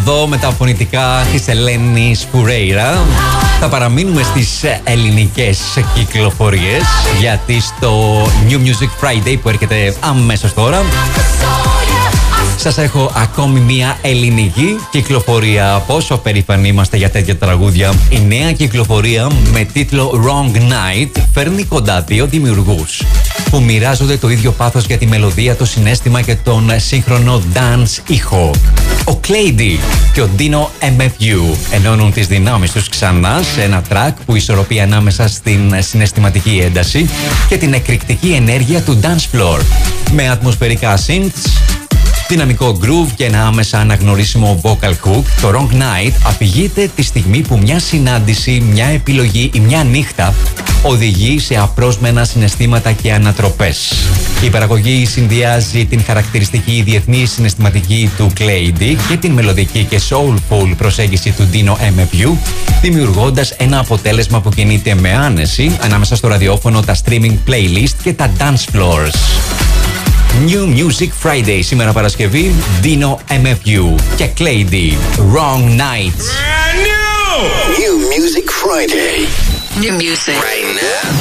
εδώ με τα φωνητικά της Ελένης Φουρέιρα. Θα παραμείνουμε στις ελληνικές κυκλοφορίες, γιατί στο New Music Friday που έρχεται αμέσως τώρα σας έχω ακόμη μία ελληνική κυκλοφορία. Πόσο περήφανοι είμαστε για τέτοια τραγούδια. Η νέα κυκλοφορία με τίτλο Wrong Night φέρνει κοντά δύο δημιουργούς που μοιράζονται το ίδιο πάθος για τη μελωδία, το συναίσθημα και τον σύγχρονο dance ήχο. Ο Clady και ο Dino MFU ενώνουν τις δυνάμεις τους ξανά σε ένα track που ισορροπεί ανάμεσα στην συναισθηματική ένταση και την εκρηκτική ενέργεια του dance floor. Με ατμοσφαιρικά synths, δυναμικό groove και ένα άμεσα αναγνωρίσιμο vocal hook, το Wrong Night αφηγείται τη στιγμή που μια συνάντηση, μια επιλογή ή μια νύχτα οδηγεί σε απρόσμενα συναισθήματα και ανατροπές. Η παραγωγή συνδυάζει την χαρακτηριστική διεθνή συναισθηματική του Clady και την μελωδική και soulful προσέγγιση του Dino MFU, δημιουργώντας ένα αποτέλεσμα που κινείται με άνεση ανάμεσα στο ραδιόφωνο, τα streaming playlist και τα dance floors. New Music Friday σήμερα Παρασκευή, Dino MFU και Clady, Wrong Night. New Music Friday. New music right now.